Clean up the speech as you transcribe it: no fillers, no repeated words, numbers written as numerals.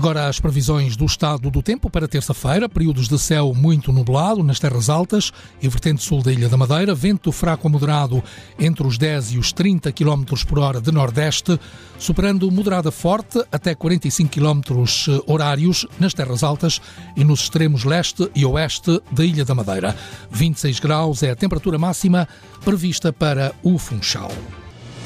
Agora as previsões do estado do tempo para terça-feira. Períodos de céu muito nublado nas terras altas e vertente sul da Ilha da Madeira. Vento fraco a moderado entre os 10 e os 30 km por hora de nordeste, superando moderada forte até 45 km horários nas terras altas e nos extremos leste e oeste da Ilha da Madeira. 26 graus é a temperatura máxima prevista para o Funchal.